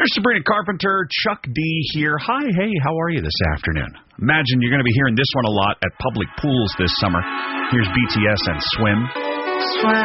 There's Sabrina Carpenter, Chuck D here. Hi, hey, how are you this afternoon? Imagine you're going to be hearing this one a lot at public pools this summer. Here's BTS and Swim. Swim.